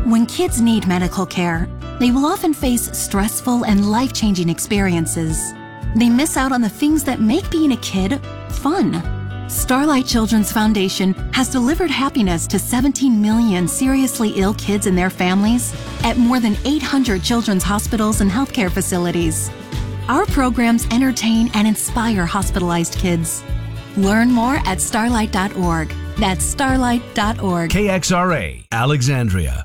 When kids need medical care, they will often face stressful and life-changing experiences. They miss out on the things that make being a kid fun. Starlight Children's Foundation has delivered happiness to 17 million seriously ill kids and their families at more than 800 children's hospitals and healthcare facilities. Our programs entertain and inspire hospitalized kids. Learn more at starlight.org. That's starlight.org. KXRA, Alexandria.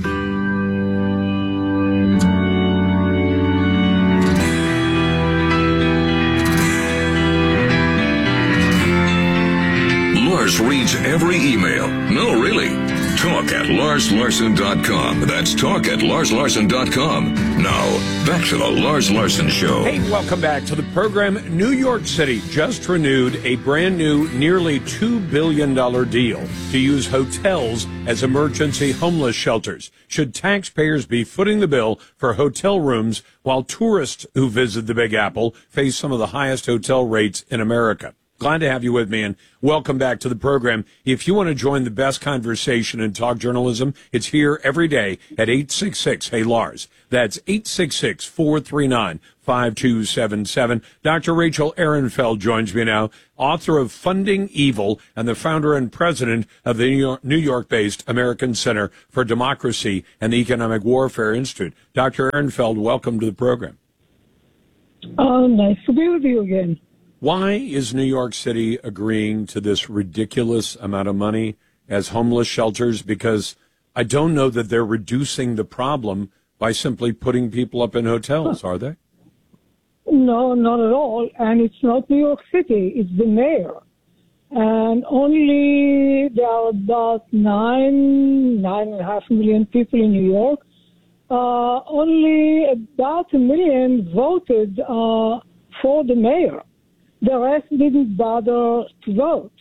Lars reads every email. No, really. Talk at LarsLarson.com. That's talk at LarsLarson.com. Now, back to the Lars Larson Show. Hey, welcome back to the program. New York City just renewed a brand new, nearly $2 billion deal to use hotels as emergency homeless shelters. Should taxpayers be footing the bill for hotel rooms while tourists who visit the Big Apple face some of the highest hotel rates in America? Glad to have you with me, and welcome back to the program. If you want to join the best conversation in talk journalism, it's here every day at 866-HEY-LARS. That's 866-439-5277. Dr. Rachel Ehrenfeld joins me now, author of Funding Evil and the founder and president of the New York-based American Center for Democracy and the Economic Warfare Institute. Dr. Ehrenfeld, welcome to the program. Nice to be with you again. Why is New York City agreeing to this ridiculous amount of money as homeless shelters? Because I don't know that they're reducing the problem by simply putting people up in hotels, are they? No, not at all. And it's not New York City, it's the mayor. And only there are about 9.5 million people in New York. Only about 1 million voted for the mayor. The rest didn't bother to vote.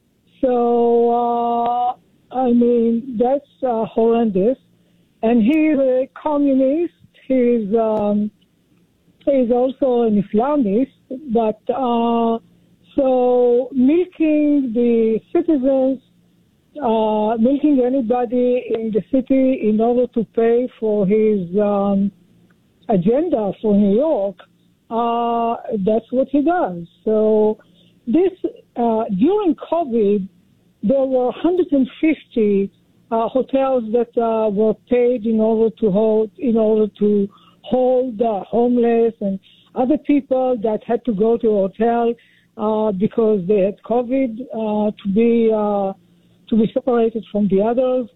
So, that's horrendous. And he's a communist. He's also an Islamist. But, so milking the citizens, milking anybody in the city in order to pay for his agenda for New York, that's what he does. So this, during COVID, there were 150 hotels that were paid in order to hold homeless and other people that had to go to a hotel because they had COVID to be separated from the others.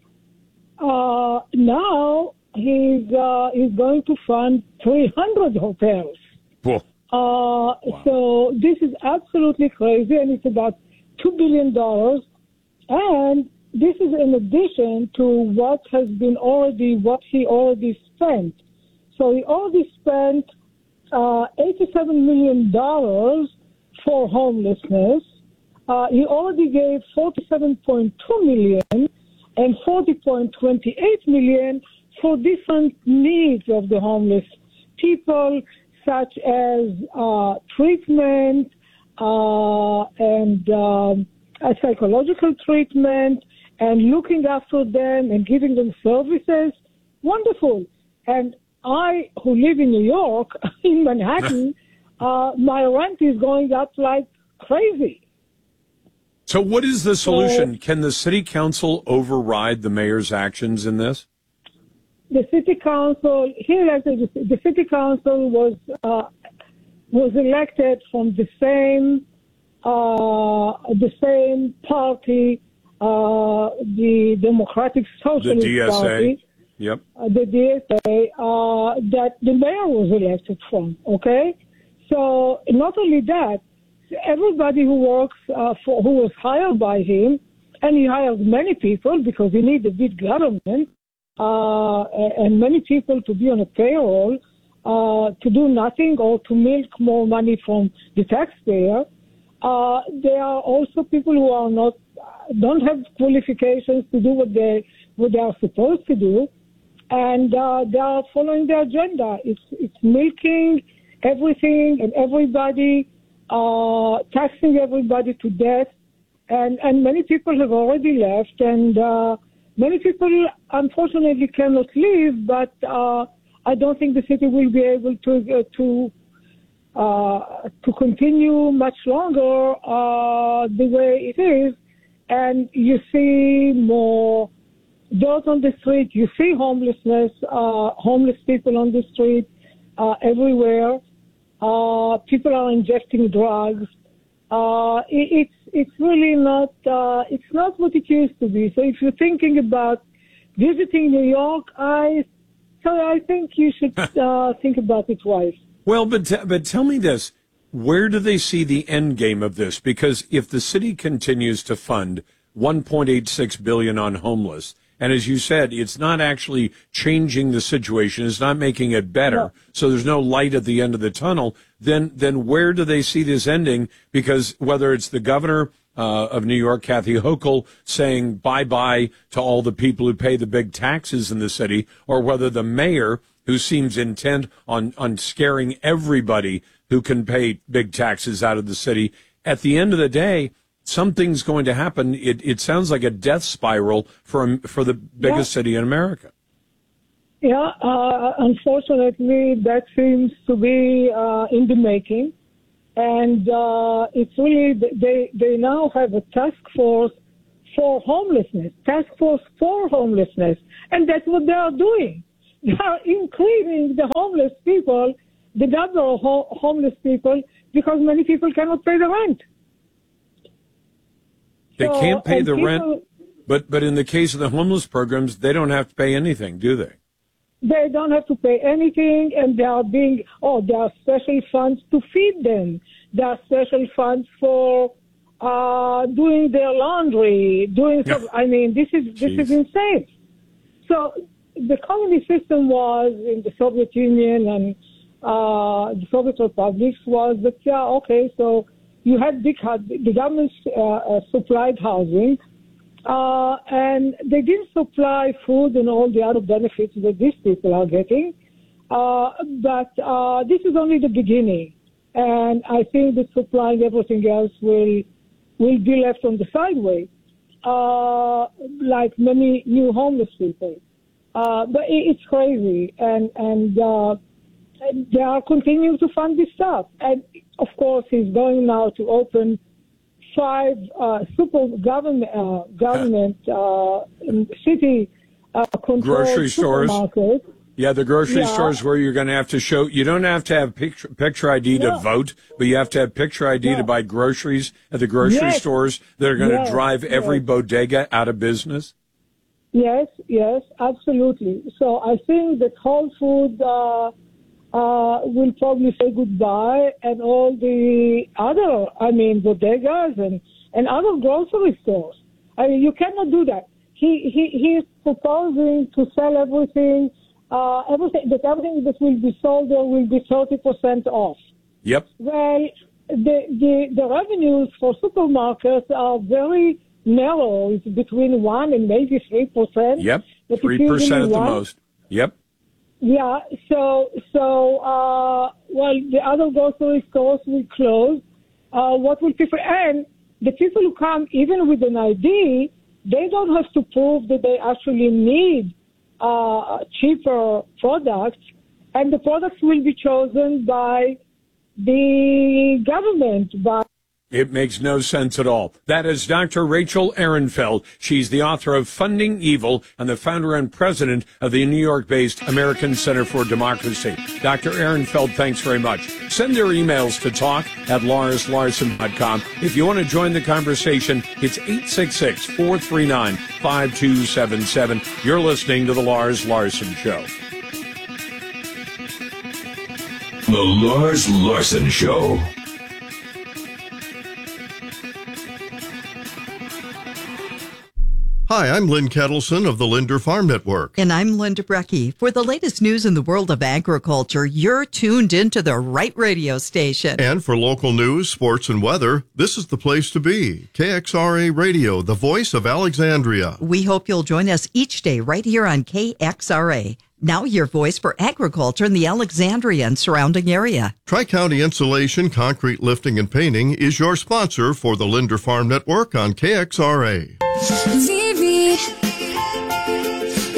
Now he's going to fund 300 hotels. Wow. So this is absolutely crazy, and it's about $2 billion. And this is in addition to what he already spent. So he already spent $87 million for homelessness. He already gave $47.2 million and $40.28 million for different needs of the homeless people, such as treatment and psychological treatment and looking after them and giving them services. Wonderful. And I, who live in New York, in Manhattan, my rent is going up like crazy. So what is the solution? Can the city council override the mayor's actions in this? The city council, the city council was elected from the same party, the Democratic Socialist Party. Yep. The DSA that the mayor was elected from. Okay, so not only that, everybody who works who was hired by him, and he hired many people because he needs a big government. And many people to be on a payroll, to do nothing or to milk more money from the taxpayer. There are also people who don't have qualifications to do what they are supposed to do, and they are following the agenda. It's milking everything and everybody, taxing everybody to death, and many people have already left, and Many people, unfortunately, cannot leave, but I don't think the city will be able to continue much longer the way it is. And you see more dirt on the street. You see homelessness, homeless people on the street everywhere. People are injecting drugs. It's really not. It's not what it used to be. So if you're thinking about visiting New York, I think you should think about it twice. Well, but tell me this. Where do they see the end game of this? Because if the city continues to fund $1.86 billion on homeless, and as you said, it's not actually changing the situation, it's not making it better, no. So there's no light at the end of the tunnel, then where do they see this ending? Because whether it's the governor of New York, Kathy Hochul, saying bye-bye to all the people who pay the big taxes in the city, or whether the mayor, who seems intent on scaring everybody who can pay big taxes out of the city. At the end of the day, something's going to happen. It sounds like a death spiral for the biggest city in America. Yeah, unfortunately, that seems to be in the making. And it's really, they now have a task force for homelessness, and that's what they are doing. They are increasing the homeless people, the number of homeless people, because many people cannot pay the rent. They can't pay the rent, but in the case of the homeless programs, they don't have to pay anything, do they? They don't have to pay anything, and there are special funds to feed them. There are special funds for doing their laundry, I mean, this is insane. So the communist system was in the Soviet Union and the Soviet republics was that, so you had the government supplied housing, and they didn't supply food and all the other benefits that these people are getting. But this is only the beginning, and I think that supplying everything else will be left on the sideway, like many new homeless people. But it's crazy, and they are continuing to fund this stuff. And of course, he's going now to open 5 super government city controlled grocery stores. Yeah, the grocery stores where you're going to have to show. You don't have to have picture ID to vote, but you have to have picture ID to buy groceries at the grocery stores that are going to drive every bodega out of business. Yes, absolutely. So I think that Whole Foods will probably say goodbye, and all the other, bodegas and other grocery stores. I mean, you cannot do that. He is proposing to sell everything that will be sold there will be 30% off. Yep. Well, the revenues for supermarkets are very narrow. It's between 1% and maybe 3%. Yep, 3% at the most. Yep. Yeah. So the other grocery stores will close. What will people? And the people who come, even with an ID, they don't have to prove that they actually need cheaper products, and the products will be chosen by the government. It makes no sense at all. That is Dr. Rachel Ehrenfeld. She's the author of Funding Evil and the founder and president of the New York-based American Center for Democracy. Dr. Ehrenfeld, thanks very much. Send their emails to talk@LarsLarson.com. If you want to join the conversation, it's 866-439-5277. You're listening to The Lars Larson Show. The Lars Larson Show. Hi, I'm Lynn Kettleson of the Linder Farm Network. And I'm Linda Brecky. For the latest news in the world of agriculture, you're tuned into the right radio station. And for local news, sports, and weather, this is the place to be. KXRA Radio, the voice of Alexandria. We hope you'll join us each day right here on KXRA. Now your voice for agriculture in the Alexandria and surrounding area. Tri-County Insulation, Concrete Lifting and Painting is your sponsor for the Linder Farm Network on KXRA.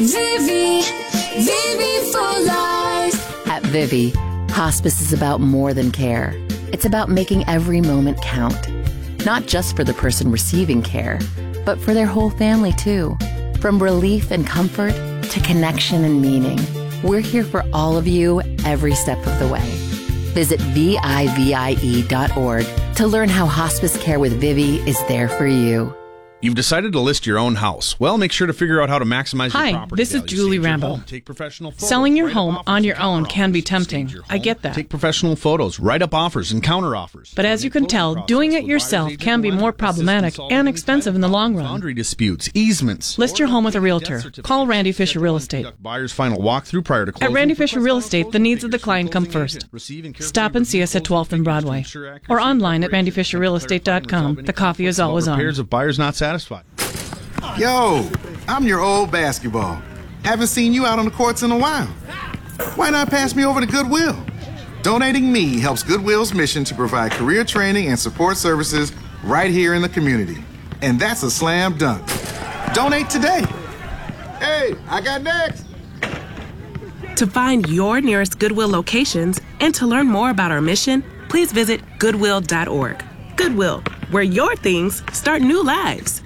Vivi for life. At Vivi, hospice is about more than care. It's about making every moment count. Not just for the person receiving care, but for their whole family too. From relief and comfort to connection and meaning, we're here for all of you every step of the way. Visit VIVIE.org to learn how hospice care with Vivi is there for you. You've decided to list your own house. Well, make sure to figure out how to maximize your property. Hi, this is value. Julie Save your Rambo. home, take professional photos, Selling your write up home offers on your and own counter can be offers. tempting. Stage your I home, get that. Take professional photos, write up offers and counter offers. But as you can tell, doing it yourself can be more problematic and expensive in the long run. Boundary disputes, easements. List your home with a realtor. Call Randy Fisher Real Estate. Buyer's final walkthrough prior to At closing. Randy Fisher Real Estate, the needs of the client come first. Stop and see us at 12th and Broadway. Or online at randyfisherrealestate.com. The coffee is always on. Repairs if buyer's not satisfied. Yo, I'm your old basketball. Haven't seen you out on the courts in a while. Why not pass me over to Goodwill? Donating me helps Goodwill's mission to provide career training and support services right here in the community. And that's a slam dunk. Donate today. Hey, I got next. To find your nearest Goodwill locations and to learn more about our mission, please visit Goodwill.org. Goodwill, where your things start new lives.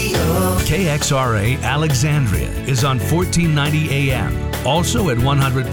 KXRA Alexandria is on 1490 AM, also at 100.